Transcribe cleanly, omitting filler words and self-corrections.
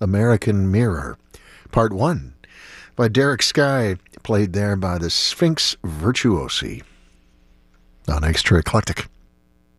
American Mirror, Part 1, by Derek Skye, played there by the Sphinx Virtuosi on Extra Eclectic.